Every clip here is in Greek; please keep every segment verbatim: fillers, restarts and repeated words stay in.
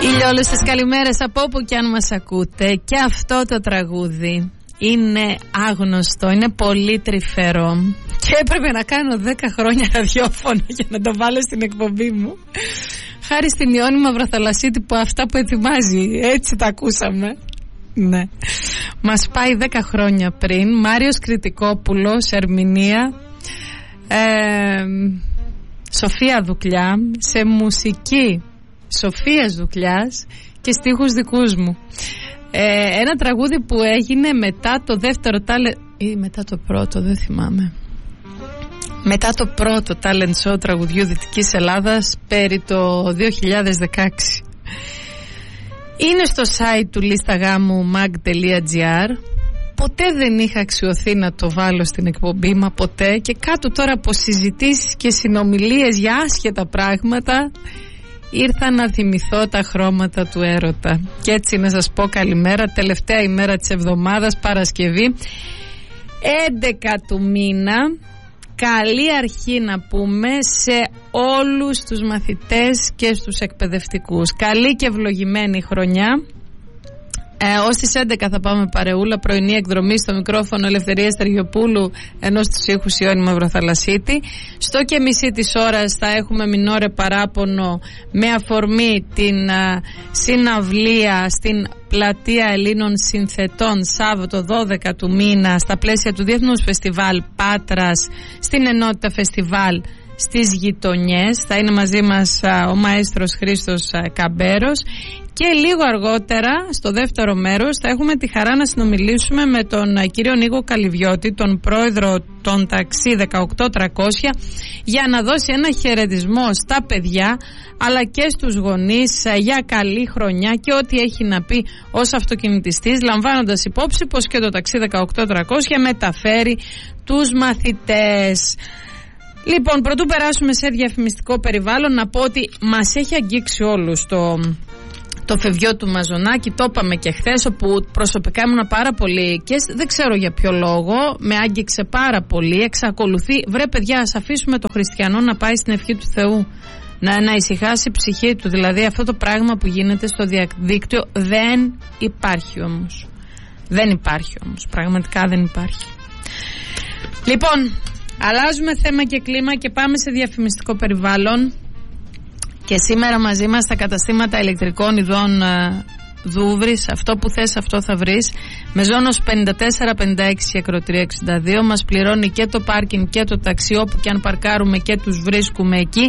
Ηλιόλουστες καλημέρες από όπου και αν μας ακούτε. Και αυτό το τραγούδι είναι άγνωστο, είναι πολύ τρυφερό και έπρεπε να κάνω δέκα χρόνια ραδιόφωνο για να το βάλω στην εκπομπή μου. Χάρη στην Ιόνη Μαυροθαλασσίτη που αυτά που ετοιμάζει, έτσι τα ακούσαμε. Ναι. Μας πάει δέκα χρόνια πριν. Μάριος Κρητικόπουλος, ερμηνεία, ε, Σοφία Δουκλιά, σε μουσική Σοφίας Δουκλιάς και στίχους δικούς μου. Ε, ένα τραγούδι που έγινε μετά το δεύτερο talent, ή μετά το πρώτο, δεν θυμάμαι, μετά το πρώτο talent show τραγουδιού Δυτικής Ελλάδας περί το δύο χιλιάδες δεκαέξι. Είναι στο site του λίστα γάμου mag τελεία gr. Ποτέ δεν είχα αξιωθεί να το βάλω στην εκπομπή, μα ποτέ. Και κάτω τώρα από συζητήσεις και συνομιλίες για άσχετα πράγματα ήρθα να θυμηθώ τα χρώματα του έρωτα. Και έτσι να σας πω καλημέρα, τελευταία ημέρα της εβδομάδας, Παρασκευή, έντεκα του μήνα. Καλή αρχή να πούμε σε όλους τους μαθητές και στους εκπαιδευτικούς. Καλή και ευλογημένη χρονιά. Ε, ως τις έντεκα θα πάμε παρεούλα, πρωινή εκδρομή, στο μικρόφωνο Ελευθερία Στεργιοπούλου, ενώ στους ήχους Ιόνη Μαυροθαλασσίτη. Στο και μισή της ώρας θα έχουμε μινόρε παράπονο με αφορμή την α, συναυλία στην Πλατεία Ελλήνων Συνθετών Σάββατο δώδεκα του μήνα στα πλαίσια του Διεθνούς Φεστιβάλ Πάτρας, στην Ενότητα Φεστιβάλ στις γειτονιές. Θα είναι μαζί μας α, ο μαέστρος Χρήστος α, Καμπέρος. Και λίγο αργότερα, στο δεύτερο μέρος, θα έχουμε τη χαρά να συνομιλήσουμε με τον κύριο Νίκο Καλυβιώτη, τον πρόεδρο των Ταξί δεκαοκτώ τριακόσια, για να δώσει ένα χαιρετισμό στα παιδιά, αλλά και στους γονείς για καλή χρονιά και ό,τι έχει να πει ως αυτοκινητιστής, λαμβάνοντας υπόψη πως και το Ταξί δεκαοκτώ τριακόσια μεταφέρει τους μαθητές. Λοιπόν, πρωτού περάσουμε σε διαφημιστικό περιβάλλον, να πω ότι μας έχει αγγίξει όλους το... το φευγιό του Μαζονάκη. Το είπαμε και χθες, όπου προσωπικά ήμουν πάρα πολύ και δεν ξέρω για ποιο λόγο με άγγιξε πάρα πολύ. Εξακολουθεί, βρε παιδιά, ας αφήσουμε το χριστιανό να πάει στην ευχή του Θεού, να, να ησυχάσει η ψυχή του. Δηλαδή αυτό το πράγμα που γίνεται στο διαδίκτυο δεν υπάρχει όμως. Δεν υπάρχει όμως, πραγματικά δεν υπάρχει. Λοιπόν, αλλάζουμε θέμα και κλίμα και πάμε σε διαφημιστικό περιβάλλον. Και σήμερα μαζί μας στα καταστήματα ηλεκτρικών ειδών Δούβρης, αυτό που θες αυτό θα βρεις, με ζώνος πενήντα τέσσερα πενήντα έξι και ακροτρία εξήντα δύο. Μας πληρώνει και το πάρκινγκ και το ταξί, όπου και αν παρκάρουμε και τους βρίσκουμε εκεί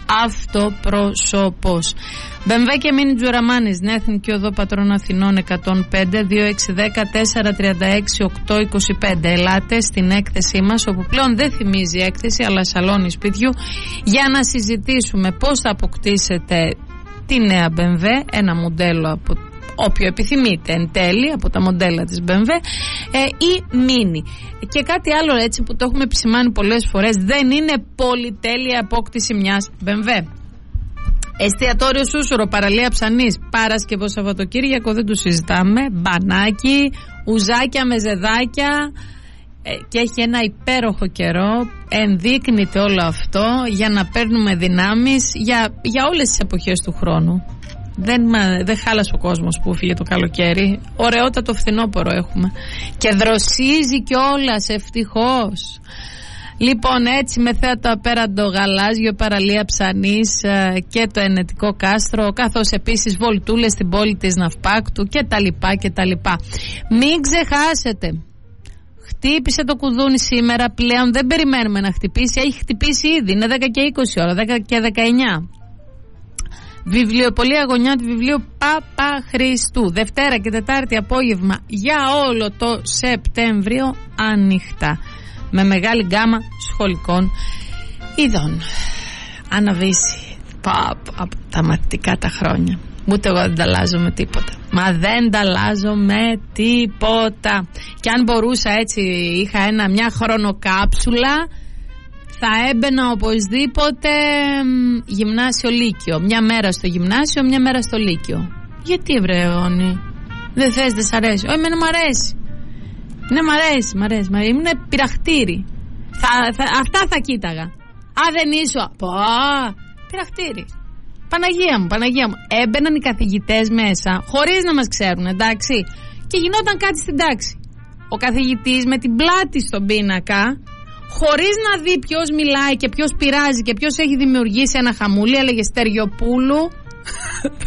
αυτοπροσώπως. Μπεμβέ και Μίνι Τζουραμάνης, Νέα Εθνική Οδό Πατρών Αθηνών εκατόν πέντε, δύο έξι ένα μηδέν τέσσερα τρία έξι οκτώ είκοσι πέντε. Ελάτε στην έκθεσή μας, όπου πλέον δεν θυμίζει έκθεση αλλά σαλόνι σπιτιού, για να συζητήσουμε πώς θα αποκτήσετε τη νέα Μπεμβέ, ένα μοντέλο από όποιο επιθυμείτε εν τέλει από τα μοντέλα της Μπεμβέ, ε, ή Mini. Και κάτι άλλο έτσι που το έχουμε επισημάνει πολλές φορές, δεν είναι πολυτέλεια απόκτηση μιας Μπεμβέ. Εστιατόριο Σούσουρο, παραλία Ψανής, Παρασκευό Σαββατοκύριακο, δεν του συζητάμε. Μπανάκι, ουζάκια με ζεδάκια, ε, και έχει ένα υπέροχο καιρό. Ενδείκνυται όλο αυτό για να παίρνουμε δυνάμεις για, για όλες τις εποχές του χρόνου. Δεν, δεν χάλασε ο κόσμος που φύγε το καλοκαίρι. Ωραιότατο φθινόπωρο έχουμε. Και δροσίζει κιόλας, ευτυχώς. Λοιπόν, έτσι με θέατο απέραντο γαλάζιο, παραλία Ψανής και το ενετικό κάστρο, καθώς επίσης βολτούλες στην πόλη της Ναυπάκτου και τα λοιπά και τα λοιπά. Μην ξεχάσετε, χτύπησε το κουδούνι σήμερα, πλέον δεν περιμένουμε να χτυπήσει, έχει χτυπήσει ήδη, είναι δέκα και είκοσι ώρα, δέκα και δεκαεννιά. Βιβλιοπωλεία Γωνιά του βιβλίου Παπαχριστού, Δευτέρα και Τετάρτη απόγευμα για όλο το Σεπτέμβριο ανοιχτά, με μεγάλη γκάμα σχολικών ειδών. Αναβήσει από τα μαθητικά τα χρόνια. Ούτε εγώ δεν τα αλλάζω με τίποτα. Μα δεν τα αλλάζω με τίποτα. Και αν μπορούσα, έτσι είχα ένα, μια χρονοκάψουλα, θα έμπαινα οπωσδήποτε γυμνάσιο Λύκειο. Μια μέρα στο γυμνάσιο, μια μέρα στο Λύκειο. Γιατί βρε Όνη, δεν θες, δεν σ' αρέσει? Όχι, εμένα μ' αρέσει. Ναι, μ' αρέσει, μ' αρέσει. Ήμουν πειραχτήρι. Θα, θα, αυτά θα κοίταγα. Α, δεν ήσου. Πω, πειραχτήρι. Παναγία μου, Παναγία μου. Έμπαιναν οι καθηγητές μέσα, χωρίς να μας ξέρουν, εντάξει. Και γινόταν κάτι στην τάξη. Ο καθηγητής με την πλάτη στον πίνακα, χωρίς να δει ποιος μιλάει και ποιος πειράζει και ποιος έχει δημιουργήσει ένα χαμούλι, έλεγε Στεριοπούλου.